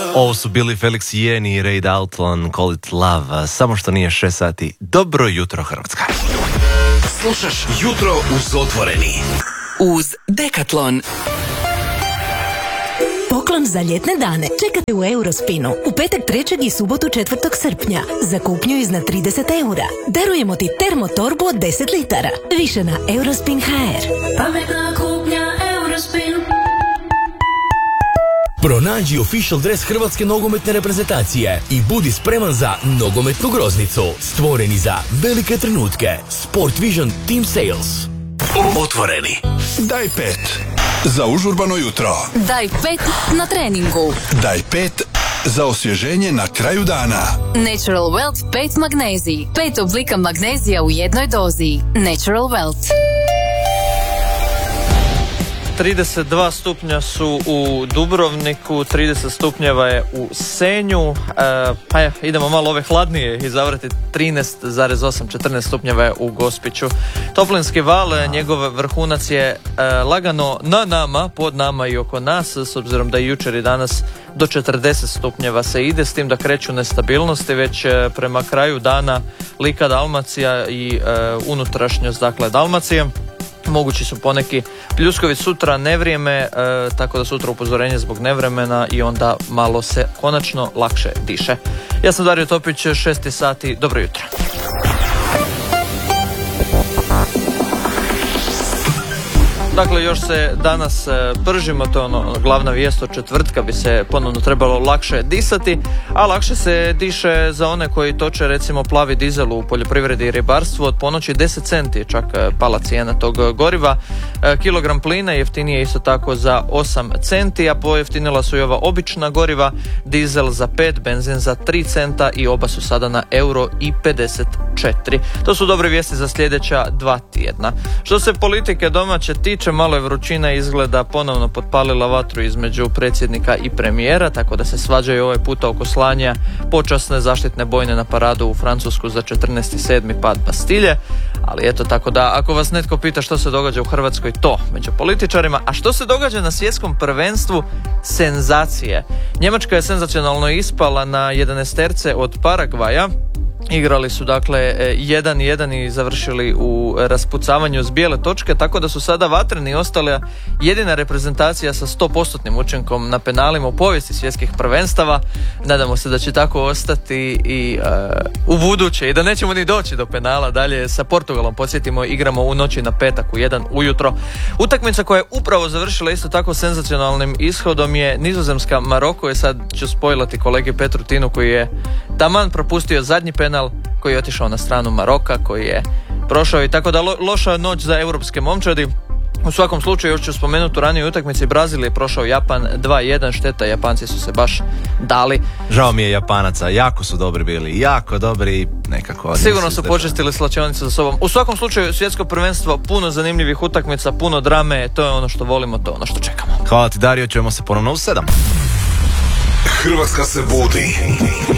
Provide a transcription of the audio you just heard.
Ovo su bili Felix Jen i Ray Dalton, Call It Love, samo što nije 6 sati. Dobro jutro, Hrvatska. Slušaš Jutro uz Otvoreni. Uz Decathlon. Poklon za ljetne dane čekate u Eurospinu u petak 3. i subotu 4. srpnja. Za kupnju iznad 30 eura. Darujemo ti termotorbu od 10 litara. Više na Eurospin.hr. Pametna kupnja Eurospin. Pronađi official dres hrvatske nogometne reprezentacije i budi spreman za nogometnu groznicu. Stvoreni za velike trenutke. Sport Vision Team Sales. Otvoreni. Daj 5 za užurbano jutro. Daj 5 na treningu. Daj 5 za osvježenje na kraju dana. Natural Wealth 5 magnezij. 5 oblika magnezija u jednoj dozi. Natural Wealth. 32 stupnja su u Dubrovniku, 30 stupnjeva je u Senju, idemo malo ove hladnije izabrati, 13,8, 14 stupnjeva je u Gospiću. Toplinski val, njegov vrhunac je lagano na nama, pod nama i oko nas, s obzirom da i jučer i danas do 40 stupnjeva se ide, s tim da kreću nestabilnosti, već prema kraju dana Lika, Dalmacija i unutrašnjost, dakle Dalmacije. Mogući su poneki pljuskovi, sutra nevrijeme, tako da sutra upozorenje zbog nevremena i onda malo se konačno lakše diše. Ja sam Dario Topić, 6 sati, dobro jutro. Dakle, još se danas pržimo, to je glavna vijest od četvrtka, bi se ponovno trebalo lakše disati, a lakše se diše za one koji toče recimo plavi dizel u poljoprivredi i ribarstvu. Od ponoći 10 centi čak pala cijena tog goriva. Kilogram plina jeftinije isto tako za 8 centi, a pojeftinila su i ova obična goriva, dizel za 5, benzin za 3 centa i oba su sada na €1,54. To su dobre vijesti za sljedeća 2 tjedna. Što se politike domaće tiče, malo je vrućina izgleda ponovno potpalila vatru između predsjednika i premijera, tako da se svađaju ovaj puta oko slanja počasne zaštitne bojne na paradu u Francusku za 14.7. pad Bastilje. Ali eto, tako da ako vas netko pita što se događa u Hrvatskoj, to među političarima. A što se događa na svjetskom prvenstvu? Senzacije. Njemačka je senzacionalno ispala na 11 od Paragvaja. Igrali su dakle 1-1 i završili u raspucavanju s bijele točke, tako da su sada vatreni ostala jedina reprezentacija sa 100% učinkom na penalima u povijesti svjetskih prvenstava. Nadamo se da će tako ostati i u buduće i da nećemo ni doći do penala. Dalje sa Portugalom, podsjetimo, igramo u noći na petak u 1 ujutro. Utakmica koja je upravo završila isto tako senzacionalnim ishodom je Nizozemska Maroko. I sad ću spojlati kolegi Petru Tinu koji je taman propustio zadnji penal, koji je otišao na stranu Maroka, koji je prošao i tako da loša noć za europske momčadi. U svakom slučaju još ću spomenuti u ranijoj utakmici Brazil je prošao Japan 2-1, šteta, Japanci su se baš dali. Žao mi je Japanaca, jako su dobri bili, jako dobri nekako. Sigurno su počistili slačionicu za sobom. U svakom slučaju svjetsko prvenstvo, puno zanimljivih utakmica, puno drame, to je ono što volimo, to je ono što čekamo. Hvala ti Dario, čujemo se ponovno u 7. Hrvatska se budi.